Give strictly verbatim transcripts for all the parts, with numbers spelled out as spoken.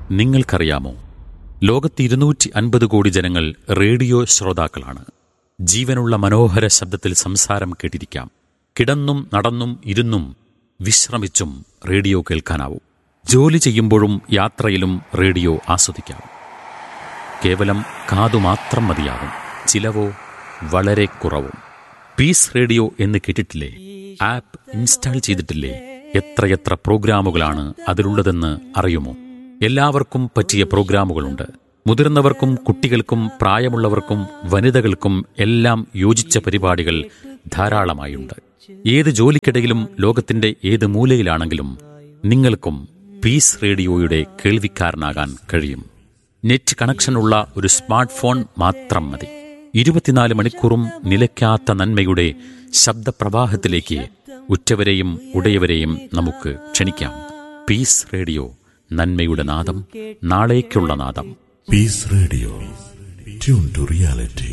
നിങ്ങൾക്കറിയാമോ, ലോകത്ത് ഇരുന്നൂറ്റി അൻപത് കോടി ജനങ്ങൾ റേഡിയോ ശ്രോതാക്കളാണ്. ജീവനുള്ള മനോഹര ശബ്ദത്തിൽ സംസാരം കേട്ടിരിക്കാം. കിടന്നും നടന്നും ഇരുന്നും വിശ്രമിച്ചും റേഡിയോ കേൾക്കാനാവും. ജോലി ചെയ്യുമ്പോഴും യാത്രയിലും റേഡിയോ ആസ്വദിക്കാം. കേവലം കാതുമാത്രം മതിയാകും. ചിലവോ വളരെ കുറവും. പീസ് റേഡിയോ എന്ന് കേട്ടിട്ടില്ലേ? ആപ്പ് ഇൻസ്റ്റാൾ ചെയ്തിട്ടില്ലേ? എത്രയെത്ര പ്രോഗ്രാമുകളാണ് അതിലുള്ളതെന്ന് അറിയുമോ? എല്ലാവർക്കും പറ്റിയ പ്രോഗ്രാമുകളുണ്ട്. മുതിർന്നവർക്കും കുട്ടികൾക്കും പ്രായമുള്ളവർക്കും വനിതകൾക്കും എല്ലാം യോജിച്ച പരിപാടികൾ ധാരാളമായുണ്ട്. ഏത് ജോലിക്കിടയിലും ലോകത്തിന്റെ ഏത് മൂലയിലാണെങ്കിലും നിങ്ങൾക്കും പീസ് റേഡിയോയുടെ കേൾവിക്കാരനാകാൻ കഴിയും. നെറ്റ് കണക്ഷനുള്ള ഒരു സ്മാർട്ട് ഫോൺ മാത്രം മതി. ഇരുപത്തിനാല് മണിക്കൂറും നിലയ്ക്കാത്ത നന്മയുടെ ശബ്ദപ്രവാഹത്തിലേക്ക് ഉറ്റവരെയും ഉടയവരെയും നമുക്ക് ക്ഷണിക്കാം. പീസ് റേഡിയോ, നന്മയുടെ നാദം, നാളേക്കുള്ള നാദം. Piece radio, tune to reality.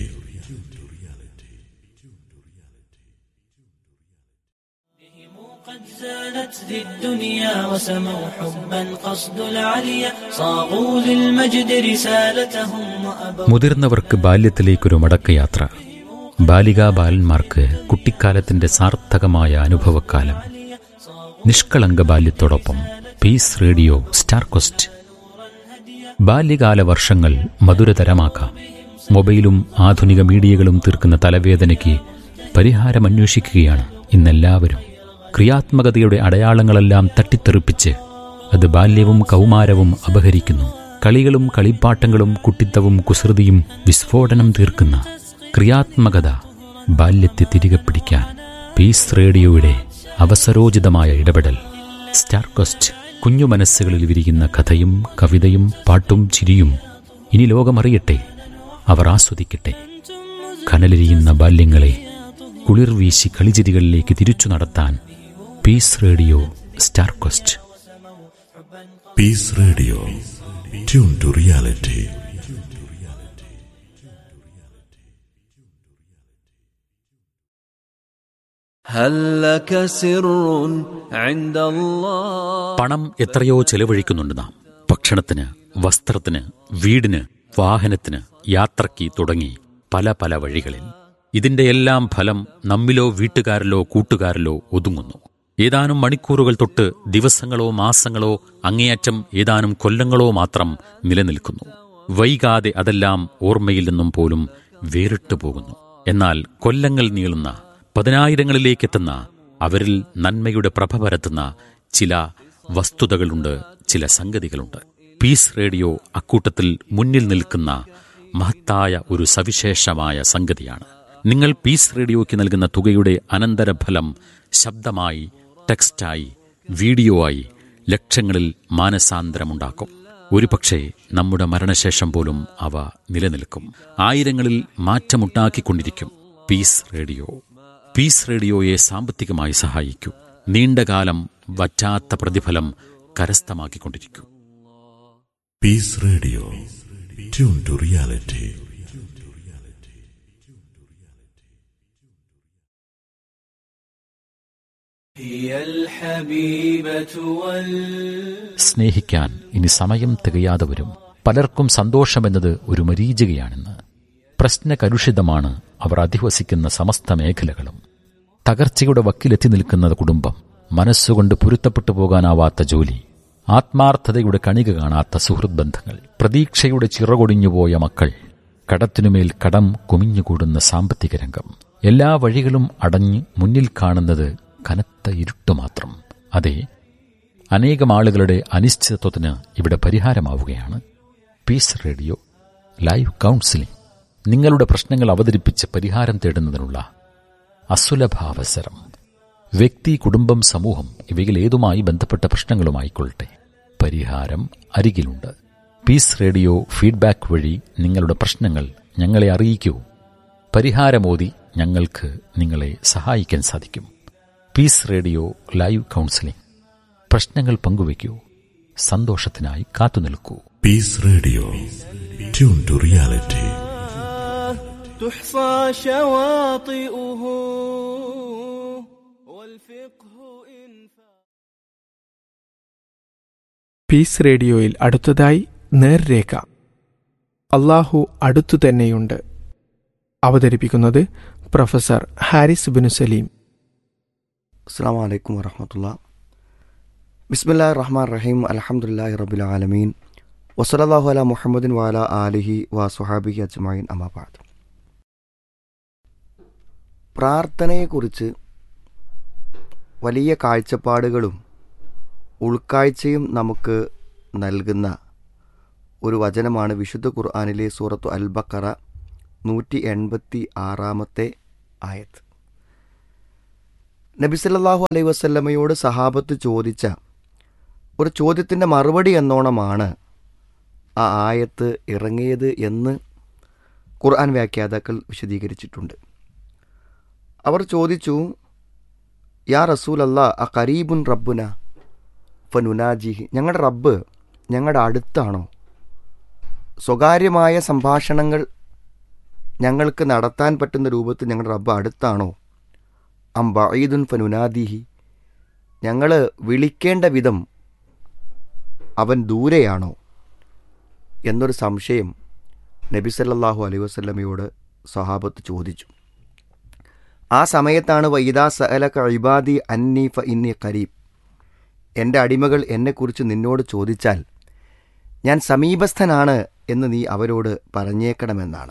زانت ذي الدنيا وسموا حبا قصد العليا صاغوا للمجد رسالتهم وأبوا. മുതിർന്നവർക്ക് ബാല്യത്തിലേക്കൊരു മടക്കയാത്ര. ബാലികാ ബാലന്മാർക്ക് കുട്ടിക്കാലത്തിന്റെ സാർത്ഥകമായ അനുഭവക്കാലം. നിഷ്കളങ്ക ബാല്യത്തോടൊപ്പം പീസ് റേഡിയോ സ്റ്റാർ ക്വസ്റ്റ്. ബാല്യകാല വർഷങ്ങൾ മധുരതരമാക്കാം. മൊബൈലും ആധുനിക മീഡിയകളും തീർക്കുന്ന തലവേദനയ്ക്ക് പരിഹാരമന്വേഷിക്കുകയാണ് ഇന്നെല്ലാവരും. ക്രിയാത്മകതയുടെ അടയാളങ്ങളെല്ലാം തട്ടിത്തെറിപ്പിച്ച് അത് ബാല്യവും കൗമാരവും അപഹരിക്കുന്നു. കളികളും കളിപ്പാട്ടങ്ങളും കുട്ടിത്തവും കുസൃതിയും വിസ്ഫോടനം തീർക്കുന്ന ക്രിയാത്മകത ബാല്യത്തെ തിരികെ പിടിക്കാൻ പീസ് റേഡിയോയുടെ അവസരോചിതമായ ഇടപെടൽ. Star question. കുഞ്ഞു മനസ്സുകളിൽ വിരിയുന്ന കഥയും കവിതയും പാട്ടും ചിരിയും ഇനി ലോകമറിയട്ടെ, അവർ ആസ്വദിക്കട്ടെ. കനലെരിയുന്ന ബാല്യങ്ങളെ കുളിർ വീശി കളിചിരികളിലേക്ക് തിരിച്ചു നടത്താൻ piece radio star question. Piece radio, tune to reality. പണം എത്രയോ ചെലവഴിക്കുന്നുണ്ട് നാം. ഭക്ഷണത്തിന്, വസ്ത്രത്തിന്, വീടിന്, വാഹനത്തിന്, യാത്രയ്ക്ക് തുടങ്ങി പല പല വഴികളിൽ. ഇതിന്റെ എല്ലാം ഫലം നമ്മിലോ വീട്ടുകാരിലോ കൂട്ടുകാരിലോ ഒതുങ്ങുന്നു. ഏതാനും മണിക്കൂറുകൾ തൊട്ട് ദിവസങ്ങളോ മാസങ്ങളോ അങ്ങേയറ്റം ഏതാനും കൊല്ലങ്ങളോ മാത്രം നിലനിൽക്കുന്നു. വൈകാതെ അതെല്ലാം ഓർമ്മയിൽ നിന്നും പോലും വേറിട്ടു പോകുന്നു. എന്നാൽ കൊല്ലങ്ങൾ നീളുന്ന, പതിനായിരങ്ങളിലേക്കെത്തുന്ന, അവരിൽ നന്മയുടെ പ്രഭ പരത്തുന്ന ചില വസ്തുതകളുണ്ട്, ചില സംഗതികളുണ്ട്. പീസ് റേഡിയോ അക്കൂട്ടത്തിൽ മുന്നിൽ നിൽക്കുന്ന മഹത്തായ ഒരു സവിശേഷമായ സംഗതിയാണ്. നിങ്ങൾ പീസ് റേഡിയോയ്ക്ക് നൽകുന്ന തുകയുടെ അനന്തരഫലം ശബ്ദമായി, ടെക്സ്റ്റായി, വീഡിയോ ആയി ലക്ഷങ്ങളിൽ മാനസാന്തരമുണ്ടാക്കും. ഒരുപക്ഷെ നമ്മുടെ മരണശേഷം പോലും അവ നിലനിൽക്കും. ആയിരങ്ങളിൽ മാറ്റമുണ്ടാക്കിക്കൊണ്ടിരിക്കും. Piece radio. പീസ് റേഡിയോയെ സാമ്പത്തികമായി സഹായിക്കൂ. നീണ്ടകാലം വറ്റാത്ത പ്രതിഫലം കരസ്ഥമാക്കിക്കൊണ്ടിരിക്കൂ. Piece radio, tune to reality. സ്നേഹിക്കാൻ ഇനി സമയം തികയാതെ വരും. പലർക്കും സന്തോഷമെന്നത് ഒരു മരീചികയാണെന്ന്. പ്രശ്നകലുഷിതമാണ് അവർ അധിവസിക്കുന്ന സമസ്ത മേഖലകളും. തകർച്ചയുടെ വക്കിലെത്തി നിൽക്കുന്ന കുടുംബം, മനസ്സുകൊണ്ട് പൊരുത്തപ്പെട്ടു പോകാനാവാത്ത ജോലി, ആത്മാർത്ഥതയുടെ കണിക കാണാത്ത സുഹൃത്ത് ബന്ധങ്ങൾ, പ്രതീക്ഷയുടെ ചിറകൊടിഞ്ഞുപോയ മക്കൾ, കടത്തിനുമേൽ കടം കുമിഞ്ഞുകൂടുന്ന സാമ്പത്തിക രംഗം. എല്ലാ വഴികളും അടഞ്ഞ് മുന്നിൽ കാണുന്നത് കനത്ത ഇരുട്ടു മാത്രം. അതെ, അനേകം ആളുകളുടെ അനിശ്ചിതത്വത്തിന് ഇവിടെ പരിഹാരമാവുകയാണ് പീസ് റേഡിയോ ലൈവ് കൗൺസിലിംഗ്. നിങ്ങളുടെ പ്രശ്നങ്ങൾ അവതരിപ്പിച്ച് പരിഹാരം തേടുന്നതിനുള്ള അസുലഭാവസരം. വ്യക്തി, കുടുംബം, സമൂഹം ഇവയിൽ ഏതുമായി ബന്ധപ്പെട്ട പ്രശ്നങ്ങളുമായിക്കൊള്ളട്ടെ, പരിഹാരം അരികിലുണ്ട്. പീസ് റേഡിയോ ഫീഡ്ബാക്ക് വഴി നിങ്ങളുടെ പ്രശ്നങ്ങൾ ഞങ്ങളെ അറിയിക്കൂ. പരിഹാരമോതി ഞങ്ങൾക്ക് നിങ്ങളെ സഹായിക്കാൻ സാധിക്കും. Piece radio live counselling. പ്രശ്നങ്ങൾ പങ്കുവയ്ക്കൂ, സന്തോഷത്തിനായി കാത്തുനിൽക്കൂ. Piece radio, tune to reality. تحصى شواطئه والفقه piece റേഡിയോയിൽ അടുത്തതായി നേർരേഖ. അള്ളാഹു അടുത്തു തന്നെയുണ്ട്. അവതരിപ്പിക്കുന്നത് പ്രൊഫസർ ഹാരിസ് ബിനു സലീം. അസ്സലാമു അലൈക്കും വറഹ്മത്തുള്ളാഹി. ബിസ്മില്ലാഹിർ റഹ്മാനിർ റഹീം. അൽഹംദുലില്ലാഹി റബ്ബിൽ ആലമീൻ. വസല്ലല്ലാഹു അലാ മുഹമ്മദിൻ വഅലാ ആലിഹി വസ്വഹാബിഹി അജ്മഈൻ. അമ്മാ ബഅദ്. പ്രാർത്ഥനയെക്കുറിച്ച് വലിയ കാഴ്ചപ്പാടുകളും ഉൾക്കാഴ്ചയും നമുക്ക് നൽകുന്ന ഒരു വചനമാണ് വിശുദ്ധ ഖുർആനിലെ സൂറത്തു അൽ ബഖറ നൂറ്റി എൺപത്തി ആറാമത്തെ ആയത്ത്. നബി സല്ലല്ലാഹു അലൈഹി വസല്ലമയോട് സഹാബത്ത് ചോദിച്ച ഒരു ചോദ്യത്തിൻ്റെ മറുപടി എന്നോണമാണ് ആ ആയത്ത് ഇറങ്ങിയത് എന്ന് ഖുർആൻ വ്യാഖ്യാതാക്കൾ വിശദീകരിച്ചിട്ടുണ്ട്. അവർ ചോദിച്ചു, യാ റസൂലല്ലാ അ ഖരീബുൻ റബ്ബുന ഫനുനാജിഹി, ഞങ്ങളുടെ റബ്ബ് ഞങ്ങളുടെ അടുത്താണോ? സ്വകാര്യമായ സംഭാഷണങ്ങൾ ഞങ്ങൾക്ക് നടത്താൻ പറ്റുന്ന രൂപത്തിൽ ഞങ്ങളുടെ റബ്ബ് അടുത്താണോ? അം ബഈദുൻ ഫനുനാദിഹി, ഞങ്ങൾ വിളിക്കേണ്ട വിധം അവൻ ദൂരെയാണോ എന്നൊരു സംശയം നബി സല്ലല്ലാഹു അലൈഹി വസല്ലമയോട് സഹാബത്ത് ചോദിച്ചു. ആ സമയത്താണ് വഇദാ സഅലക ഇബാദി അന്നി ഫഇന്നി ഖരീബ്, എൻ്റെ അടിമകൾ എന്നെക്കുറിച്ച് നിന്നോട് ചോദിച്ചാൽ ഞാൻ സമീപസ്ഥനാണ് എന്ന് നീ അവരോട് പറഞ്ഞേക്കണമെന്നാണ്.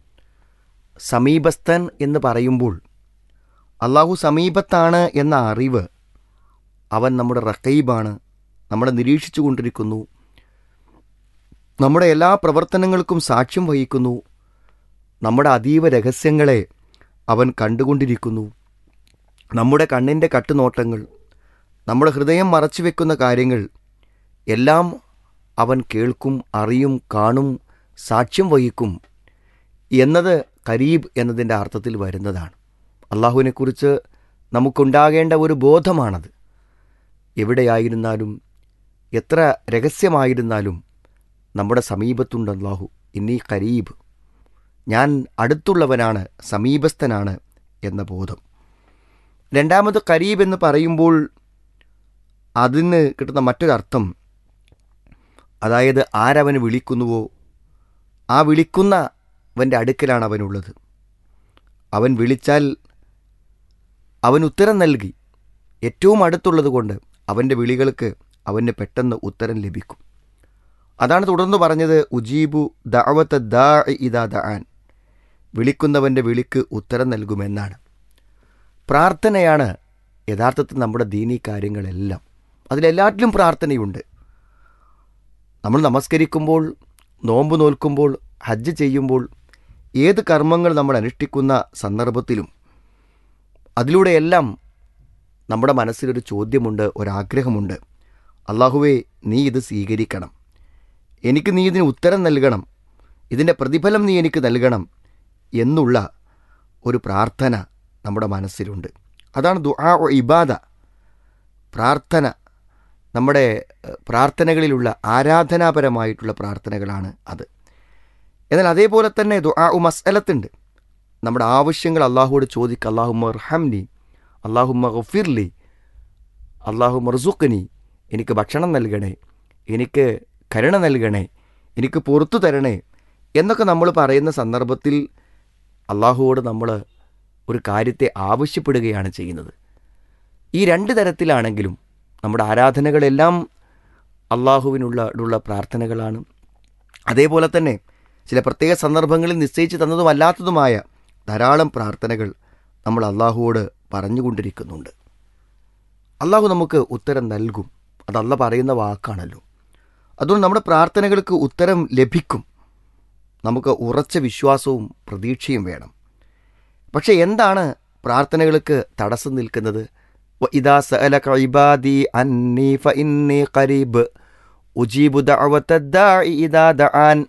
സമീപസ്ഥൻ എന്ന് പറയുമ്പോൾ അള്ളാഹു സമീപത്താണ് എന്ന അറിവ്, അവൻ നമ്മുടെ റഖീബാണ്, നമ്മളെ നിരീക്ഷിച്ചു കൊണ്ടിരിക്കുന്നു, നമ്മുടെ എല്ലാ പ്രവർത്തനങ്ങൾക്കും സാക്ഷ്യം വഹിക്കുന്നു, നമ്മുടെ അതീവ രഹസ്യങ്ങളെ അവൻ കണ്ടുകൊണ്ടിരിക്കുന്നു, നമ്മുടെ കണ്ണിൻ്റെ കട്ടുനോട്ടങ്ങൾ, നമ്മുടെ ഹൃദയം മറച്ചു വെക്കുന്ന കാര്യങ്ങൾ എല്ലാം അവൻ കേൾക്കും, അറിയും, കാണും, സാക്ഷ്യം വഹിക്കും എന്നത് ഖരീബ് എന്നതിൻ്റെ അർത്ഥത്തിൽ വരുന്നതാണ്. അള്ളാഹുവിനെക്കുറിച്ച് നമുക്കുണ്ടാകേണ്ട ഒരു ബോധമാണത്. എവിടെയായിരുന്നാലും എത്ര രഹസ്യമായിരുന്നാലും നമ്മുടെ സമീപത്തുണ്ട് അള്ളാഹു. ഇന്നീ ഖരീബ്, ഞാൻ അടുത്തുള്ളവനാണ്, സമീപസ്ഥനാണ് എന്ന ബോധം. രണ്ടാമത് ഖരീബ് എന്ന് പറയുമ്പോൾ അതിന് കിട്ടുന്ന മറ്റൊരർത്ഥം, അതായത് ആരവന് വിളിക്കുന്നുവോ ആ വിളിക്കുന്നവൻ്റെ അടുക്കലാണ് അവനുള്ളത്. അവൻ വിളിച്ചാൽ അവൻ ഉത്തരം നൽകി, ഏറ്റവും അടുത്തുള്ളത് കൊണ്ട് അവൻ്റെ വിളികൾക്ക് അവന് പെട്ടെന്ന് ഉത്തരം ലഭിക്കും. അതാണ് തുടർന്ന് പറഞ്ഞത്, ഉജീബു ദഅവത ദാഇ ഇദാ ദഅൻ, വിളിക്കുന്നവൻ്റെ വിളിക്ക് ഉത്തരം നൽകുമെന്നാണ്. പ്രാർത്ഥനയാണ് യഥാർത്ഥത്തിൽ നമ്മുടെ ദീനീ കാര്യങ്ങളെല്ലാം. അതിലെല്ലാറ്റിലും പ്രാർത്ഥനയുണ്ട്. നമ്മൾ നമസ്കരിക്കുമ്പോൾ, നോമ്പ് നോൽക്കുമ്പോൾ, ഹജ്ജ് ചെയ്യുമ്പോൾ, ഏത് കർമ്മങ്ങൾ നമ്മൾ അനുഷ്ഠിക്കുന്ന സന്ദർഭത്തിലും അതിലൂടെയെല്ലാം നമ്മുടെ മനസ്സിലൊരു ചോദ്യമുണ്ട്, ഒരാഗ്രഹമുണ്ട്. അല്ലാഹുവേ, നീ ഇത് സ്വീകരിക്കണം, എനിക്ക് നീ ഇതിന് ഉത്തരം നൽകണം, ഇതിൻ്റെ പ്രതിഫലം നീ എനിക്ക് നൽകണം എന്നുള്ള ഒരു പ്രാർത്ഥന നമ്മുടെ മനസ്സിലുണ്ട്. അതാണ് ദുആ ഒ ഇബാദ. പ്രാർത്ഥന, നമ്മുടെ പ്രാർത്ഥനകളിലുള്ള ആരാധനാപരമായിട്ടുള്ള പ്രാർത്ഥനകളാണ് അത്. എന്നാൽ അതേപോലെ തന്നെ ദുആ ഉ മസ്അലത്തുണ്ട്. നമ്മുടെ ആവശ്യങ്ങൾ അള്ളാഹുവോട് ചോദിക്കുക. അല്ലാഹുമ്മ ഇർഹംനി, അല്ലാഹുമ്മ ഗഫിർലി, അല്ലാഹുമ്മ ർസുഖ്നി, എനിക്ക് ഭക്ഷണം നൽകണേ, എനിക്ക് കരുണ നൽകണേ, എനിക്ക് പുറത്തു തരണേ എന്നൊക്കെ നമ്മൾ പറയുന്ന സന്ദർഭത്തിൽ അള്ളാഹുവോട് നമ്മൾ ഒരു കാര്യത്തെ ആവശ്യപ്പെടുകയാണ് ചെയ്യുന്നത്. ഈ രണ്ട് തരത്തിലാണെങ്കിലും നമ്മുടെ ആരാധനകളെല്ലാം അള്ളാഹുവിനുള്ള ഉള്ള പ്രാർത്ഥനകളാണ്. അതേപോലെ തന്നെ ചില പ്രത്യേക സന്ദർഭങ്ങളിൽ നിശ്ചയിച്ച് തന്നതും അല്ലാത്തതുമായ ധാരാളം പ്രാർത്ഥനകൾ നമ്മൾ അള്ളാഹുവോട് പറഞ്ഞുകൊണ്ടിരിക്കുന്നുണ്ട്. അള്ളാഹു നമുക്ക് ഉത്തരം നൽകും. അത് അള്ളാഹ് പറയുന്ന വാക്കാണല്ലോ. അതുകൊണ്ട് നമ്മുടെ പ്രാർത്ഥനകൾക്ക് ഉത്തരം ലഭിക്കും. നമുക്ക് ഉറച്ച വിശ്വാസവും പ്രതീക്ഷയും വേണം. പക്ഷേ എന്താണ് പ്രാർത്ഥനകൾക്ക് തടസ്സം നിൽക്കുന്നത്? വഇദാ സഅലക ഇബാദി അന്നി ഫഇന്നി ഖരീബ് ഉജീബു ദഅവത ദാഇ ഇദാ ദഅൻ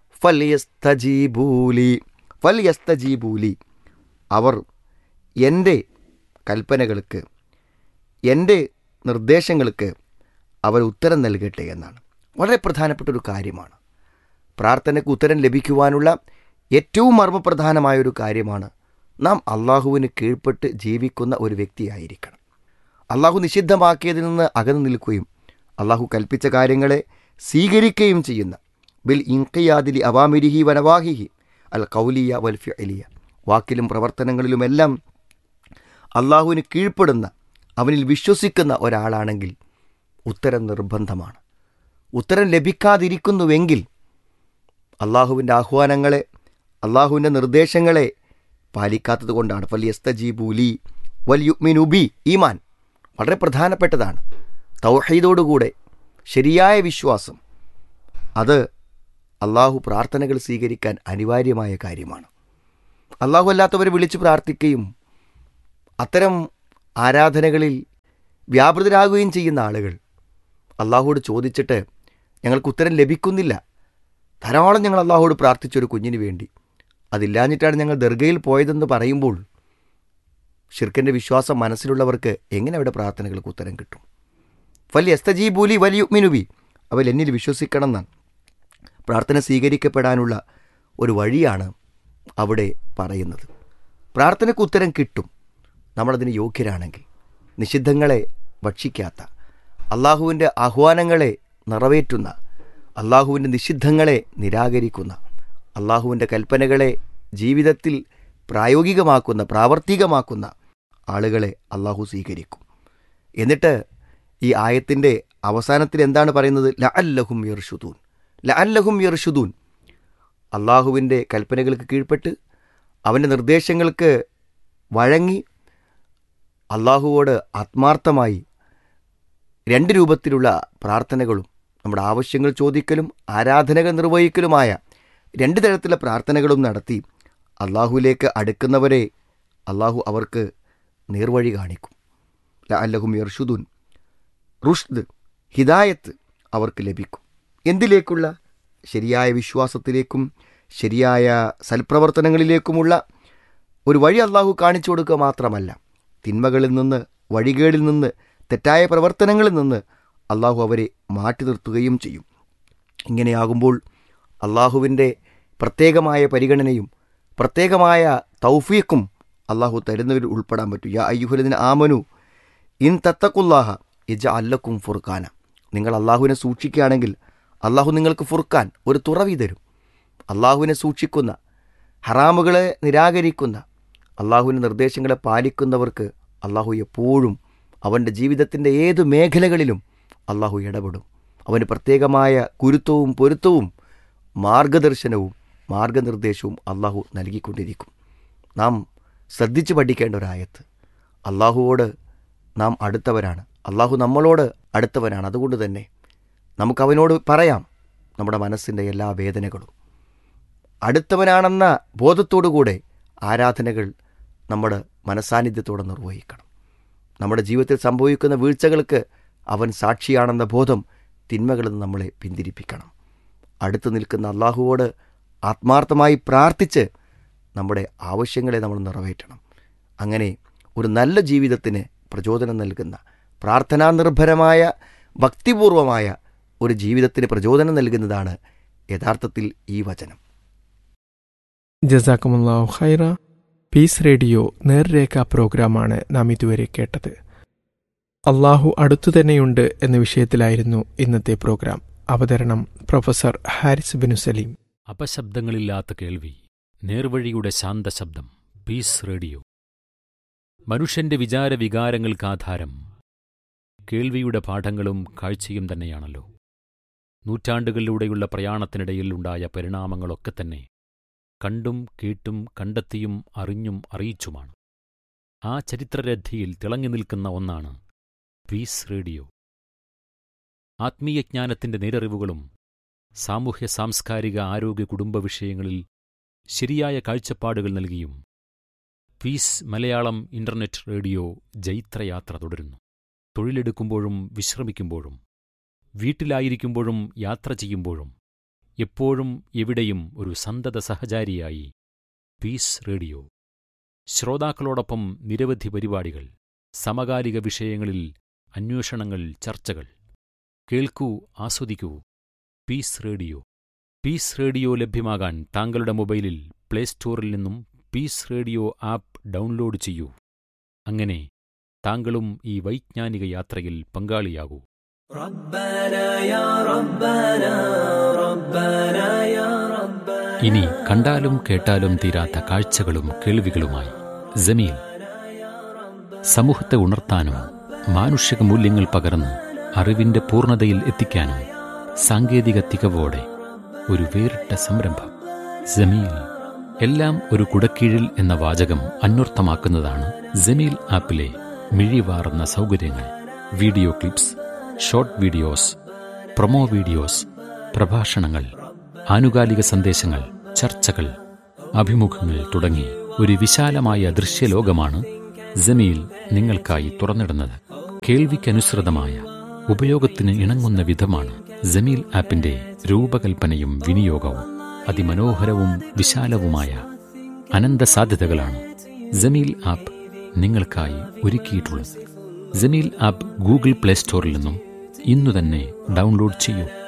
ഫൽയസ്തജീബൂലി ഫൽയസ്തജീബൂലി. അവർ എൻ്റെ കൽപ്പനകൾക്ക്, എൻ്റെ നിർദ്ദേശങ്ങൾക്ക് അവർ ഉത്തരം നൽകട്ടെ എന്നാണ്. വളരെ പ്രധാനപ്പെട്ടൊരു കാര്യമാണ്. പ്രാർത്ഥനയ്ക്ക് ഉത്തരം ലഭിക്കുവാനുള്ള ഏറ്റവും മർമ്മപ്രധാനമായൊരു കാര്യമാണ് നാം അള്ളാഹുവിന് കീഴ്പ്പെട്ട് ജീവിക്കുന്ന ഒരു വ്യക്തിയായിരിക്കണം. അള്ളാഹു നിഷിദ്ധമാക്കിയതിൽ നിന്ന് അകന്നു നിൽക്കുകയും അള്ളാഹു കൽപ്പിച്ച കാര്യങ്ങളെ സ്വീകരിക്കുകയും ചെയ്യുന്ന ബിൽ ഇൻഖിയാദിലി അവാമിരിഹി വനവാഹിഹി അൽ കൗലിയ വൽ ഫിഅലിയ, വാക്കിലും പ്രവർത്തനങ്ങളിലുമെല്ലാം അള്ളാഹുവിന് കീഴ്പ്പെടുന്ന, അവനിൽ വിശ്വസിക്കുന്ന ഒരാളാണെങ്കിൽ ഉത്തരം നിർബന്ധമാണ്. ഉത്തരം ലഭിക്കാതിരിക്കുന്നുവെങ്കിൽ അള്ളാഹുവിൻ്റെ ആഹ്വാനങ്ങളെ, അള്ളാഹുവിൻ്റെ നിർദ്ദേശങ്ങളെ പാലിക്കാത്തത് കൊണ്ടാണ്. ഫലിയസ്തജീബൂലി വൽയുമിനുബി, ഈമാൻ വളരെ പ്രധാനപ്പെട്ടതാണ്. തൗഹീദോടുകൂടെ ശരിയായ വിശ്വാസം, അത് അള്ളാഹു പ്രാർത്ഥനകൾ സ്വീകരിക്കാൻ അനിവാര്യമായ കാര്യമാണ്. അള്ളാഹു അല്ലാത്തവരെ വിളിച്ച് പ്രാർത്ഥിക്കുകയും അത്തരം ആരാധനകളിൽ വ്യാപൃതരാകുകയും ചെയ്യുന്ന ആളുകൾ അള്ളാഹുവോട് ചോദിച്ചിട്ട് ഞങ്ങൾക്ക് ഉത്തരം ലഭിക്കുന്നില്ല, ധാരാളം ഞങ്ങൾ അള്ളാഹുവോട് പ്രാർത്ഥിച്ചൊരു കുഞ്ഞിന് വേണ്ടി, അതില്ലാഞ്ഞിട്ടാണ് ഞങ്ങൾ ദർഗയിൽ പോയതെന്ന് പറയുമ്പോൾ ഷിർക്കിൻ്റെ വിശ്വാസം മനസ്സിലുള്ളവർക്ക് എങ്ങനെ അവിടെ പ്രാർത്ഥനകൾക്ക് ഉത്തരം കിട്ടും? ഫലി എസ്തജീബൂലി വലിയുമിനുബി, അവൽ എന്നിൽ വിശ്വസിക്കണം എന്നാണ്. പ്രാർത്ഥന സ്വീകരിക്കപ്പെടാനുള്ള ഒരു വഴിയാണ് അവിടെ പറയുന്നത്. പ്രാർത്ഥനയ്ക്ക് ഉത്തരം കിട്ടും നമ്മളതിന് യോഗ്യരാണെങ്കിൽ. നിഷിദ്ധങ്ങളെ ഭക്ഷിക്കാത്ത, അള്ളാഹുവിൻ്റെ ആഹ്വാനങ്ങളെ നിറവേറ്റുന്ന, അള്ളാഹുവിൻ്റെ നിഷിദ്ധങ്ങളെ നിരാകരിക്കുന്ന, അള്ളാഹുവിൻ്റെ കൽപ്പനകളെ ജീവിതത്തിൽ പ്രായോഗികമാക്കുന്ന, പ്രാവർത്തികമാക്കുന്ന ആളുകളെ അള്ളാഹു സ്വീകരിക്കും. എന്നിട്ട് ഈ ആയത്തിൻ്റെ അവസാനത്തിൽ എന്താണ് പറയുന്നത്? ലഅല്ലഹും യർഷുദൂൻ, ലഅല്ലഹും യർഷുദൂൻ, അള്ളാഹുവിൻ്റെ കൽപ്പനകൾക്ക് കീഴ്പ്പെട്ട് അവൻ്റെ നിർദ്ദേശങ്ങൾക്ക് വഴങ്ങി അള്ളാഹുവോട് ആത്മാർത്ഥമായി രണ്ട് രൂപത്തിലുള്ള പ്രാർത്ഥനകളും, നമ്മുടെ ആവശ്യങ്ങൾ ചോദിക്കലും ആരാധനകൾ നിർവഹിക്കലുമായ രണ്ട് തരത്തിലുള്ള പ്രാർത്ഥനകളും നടത്തി അള്ളാഹുവിലേക്ക് അടുക്കുന്നവരെ അള്ളാഹു അവർക്ക് നേർവഴി കാണിക്കും. ലഅല്ലഹും യർഷുദൂൻ, റുഷ്ദ്, ഹിദായത്ത് അവർക്ക് ലഭിക്കും. എന്തിലേക്കുള്ള? ശരിയായ വിശ്വാസത്തിലേക്കും ശരിയായ സൽപ്രവർത്തനങ്ങളിലേക്കുമുള്ള ഒരു വഴി അള്ളാഹു കാണിച്ചു കൊടുക്കുക മാത്രമല്ല, തിന്മകളിൽ നിന്ന്, വഴികേടിൽ നിന്ന്, തെറ്റായ പ്രവർത്തനങ്ങളിൽ നിന്ന് അള്ളാഹു അവരെ മാറ്റി നിർത്തുകയും ചെയ്യും. ഇങ്ങനെയാകുമ്പോൾ അള്ളാഹുവിൻ്റെ പ്രത്യേകമായ പരിഗണനയും പ്രത്യേകമായ തൗഫീഖും അള്ളാഹു തരുന്നവരിൽ ഉൾപ്പെടാൻ പറ്റും. യാ അയ്യുഹല്ലദീന ആമനു ഇൻ തത്തഖുല്ലാഹ യജ്അൽ ലക്കും ഫുർഖാന, നിങ്ങൾ അള്ളാഹുവിനെ സൂക്ഷിക്കുകയാണെങ്കിൽ അള്ളാഹു നിങ്ങൾക്ക് ഫുർഖാൻ, ഒരു തുറവി തരും. അള്ളാഹുവിനെ സൂക്ഷിക്കുന്ന, ഹറാമുകളെ നിരാകരിക്കുന്ന, അള്ളാഹുവിൻ്റെ നിർദ്ദേശങ്ങളെ പാലിക്കുന്നവർക്ക് അള്ളാഹു എപ്പോഴും അവൻ്റെ ജീവിതത്തിൻ്റെ ഏതു മേഖലകളിലും അള്ളാഹു ഇടപെടും. അവന് പ്രത്യേകമായ ഗുരുത്വവും പൊരുത്തവും മാർഗദർശനവും മാർഗനിർദ്ദേശവും അള്ളാഹു നൽകിക്കൊണ്ടിരിക്കും. നാം ശ്രദ്ധിച്ച് പഠിക്കേണ്ട ഒരായത്ത്. അള്ളാഹുവോട് നാം അടുത്തവരാണ്, അള്ളാഹു നമ്മളോട് അടുത്തവനാണ്. അതുകൊണ്ട് തന്നെ നമുക്കവനോട് പറയാം നമ്മുടെ മനസ്സിൻ്റെ എല്ലാ വേദനകളും. അടുത്തവനാണെന്ന ബോധത്തോടുകൂടെ ആരാധനകൾ നമ്മുടെ മനസാന്നിധ്യത്തോടെ നിർവഹിക്കണം. നമ്മുടെ ജീവിതത്തിൽ സംഭവിക്കുന്ന വീഴ്ചകൾക്ക് അവൻ സാക്ഷിയാണെന്ന ബോധം തിന്മകളിൽ നിന്ന് നമ്മളെ പിന്തിരിപ്പിക്കണം. അടുത്ത് നിൽക്കുന്ന അള്ളാഹുവോട് ആത്മാർത്ഥമായി പ്രാർത്ഥിച്ച് നമ്മുടെ ആവശ്യങ്ങളെ നമ്മൾ നിറവേറ്റണം. അങ്ങനെ ഒരു നല്ല ജീവിതത്തിന് പ്രചോദനം നൽകുന്ന, പ്രാർത്ഥനാനിർഭരമായ, ഭക്തിപൂർവമായ ഒരു ജീവിതത്തിന് പ്രചോദനം നൽകുന്നതാണ് യഥാർത്ഥത്തിൽ ഈ വചനം. ജസാക്കുമുല്ലാഹു ഖൈറ. പീസ് റേഡിയോ നേർരേഖ പ്രോഗ്രാമാണ് നാം ഇതുവരെ കേട്ടത്. അള്ളാഹു അടുത്തു തന്നെയുണ്ട് എന്ന വിഷയത്തിലായിരുന്നു ഇന്നത്തെ പ്രോഗ്രാം. അവതരണം പ്രൊഫസർ ഹാരിസ് ബിനു സലീം. അപശബ്ദങ്ങളില്ലാത്ത കേൾവി, നേർവഴിയുടെ ശാന്തശബ്ദം. Piece radio. മനുഷ്യന്റെ വിചാരവികാരങ്ങൾക്കാധാരം കേൾവിയുടെ പാഠങ്ങളും കാഴ്ചയും തന്നെയാണല്ലോ. നൂറ്റാണ്ടുകളിലൂടെയുള്ള പ്രയാണത്തിനിടയിൽ ഉണ്ടായ പരിണാമങ്ങളൊക്കെ തന്നെ കണ്ടും കേട്ടും കണ്ടെത്തിയും അറിഞ്ഞും അറിയിച്ചുമാണ്. ആ ചരിത്രരഥിയിൽ തിളങ്ങി നിൽക്കുന്ന ഒന്നാണ് പീസ് റേഡിയോ. ആത്മീയജ്ഞാനത്തിന്റെ നേരറിവുകളും സാമൂഹ്യ സാംസ്കാരിക ആരോഗ്യ കുടുംബ വിഷയങ്ങളിൽ ശരിയായ കാഴ്ചപ്പാടുകൾ നൽകിയും പീസ് മലയാളം ഇന്റർനെറ്റ് റേഡിയോ ജൈത്രയാത്ര തുടരുന്നു. തൊഴിലെടുക്കുമ്പോഴും വിശ്രമിക്കുമ്പോഴും വീട്ടിലായിരിക്കുമ്പോഴും യാത്ര ചെയ്യുമ്പോഴും എപ്പോഴും എവിടെയും ഒരു സന്തത സഹചാരിയായി പീസ് റേഡിയോ. ശ്രോതാക്കളോടൊപ്പം നിരവധി പരിപാടികൾ, സമകാലിക വിഷയങ്ങളിൽ അന്വേഷണങ്ങൾ, ചർച്ചകൾ. കേൾക്കൂ, ആസ്വദിക്കൂ. Piece radio. പീസ് റേഡിയോ ലഭ്യമാകാൻ താങ്കളുടെ മൊബൈലിൽ പ്ലേ സ്റ്റോറിൽ നിന്നും പീസ് റേഡിയോ ആപ്പ് ഡൗൺലോഡ് ചെയ്യൂ. അങ്ങനെ താങ്കളും ഈ വൈജ്ഞാനിക യാത്രയിൽ പങ്കാളിയാകൂ. ഇനി കണ്ടാലും കേട്ടാലും തീരാത്ത കാഴ്ചകളും കേൾവികളുമായി ജമീൽ. സമൂഹത്തെ ഉണർത്താനും മാനുഷിക മൂല്യങ്ങൾ പകർന്ന് അറിവിന്റെ പൂർണ്ണതയിൽ എത്തിക്കാനും സാങ്കേതിക തികവോടെ ഒരു വേറിട്ട സംരംഭം ജമീൽ. എല്ലാം ഒരു കുടക്കീഴിൽ എന്ന വാചകം അന്വർത്ഥമാക്കുന്നതാണ് ജമീൽ ആപ്പിലെ മിഴിവാർന്ന സൗകര്യങ്ങൾ. Video clips, short videos, promo videos, പ്രഭാഷണങ്ങൾ, ആനുകാലിക സന്ദേശങ്ങൾ, ചർച്ചകൾ, അഭിമുഖങ്ങൾ തുടങ്ങി ഒരു വിശാലമായ ദൃശ്യലോകമാണ് ജമീൽ നിങ്ങൾക്കായി തുറന്നിടുന്നത്. കേൾവിക്കനുസൃതമായ ഉപയോഗത്തിന് ഇണങ്ങുന്ന വിധമാണ് ജമീൽ ആപ്പിന്റെ രൂപകൽപ്പനയും വിനിയോഗവും. അതിമനോഹരവും വിശാലവുമായ അനന്ത സാധ്യതകളാണ് ജമീൽ ആപ്പ് നിങ്ങൾക്കായി ഒരുക്കിയിട്ടുള്ളത്. ജമീൽ ആപ്പ് ഗൂഗിൾ പ്ലേ സ്റ്റോറിൽ നിന്നും ഇന്നു തന്നെ ഡൗൺലോഡ് ചെയ്യൂ.